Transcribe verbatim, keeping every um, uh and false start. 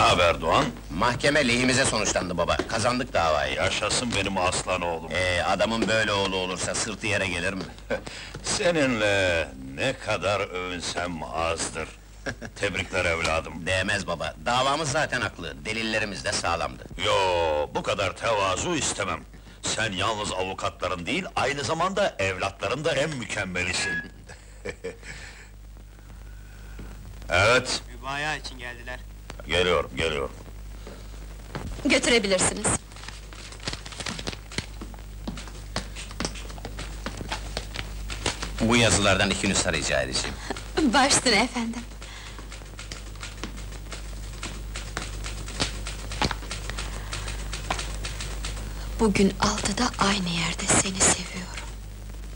haber Doğan? Mahkeme lehimize sonuçlandı baba, kazandık davayı. Yaşasın benim aslan oğlum. Ee, adamın böyle oğlu olursa sırtı yere gelir mi? Seninle ne kadar övünsem azdır. Tebrikler evladım. Değmez baba, davamız zaten haklı, delillerimiz de sağlamdı. Yo, bu kadar tevazu istemem. Sen yalnız avukatların değil, aynı zamanda evlatların da en mükemmelisin. Evet, Mübaya için geldiler. geliyorum, geliyorum. Götürebilirsiniz. Bu yazılardan iki nüsha rica edeceğim. Baş üstüne efendim. Bugün altıda aynı yerde seni seviyorum.